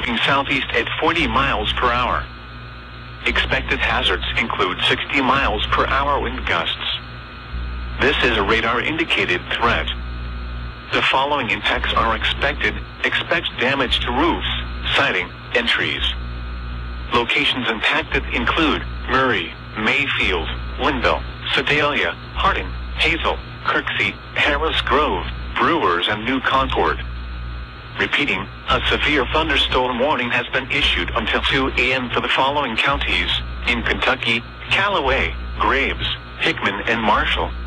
moving southeast at 40 miles per hour. Expected hazards include 60 miles per hour wind gusts. This is a radar-indicated threat. The following impacts are expected. Expect damage to roofs, siding, and trees. Locations impacted include Murray, Mayfield, Linville, Sedalia, Harding, Hazel, Kirksey, Harris Grove, Brewers, and New Concord. Repeating, a severe thunderstorm warning has been issued until 2 a.m. for the following counties: in Kentucky, Callaway, Graves, Hickman, and Marshall.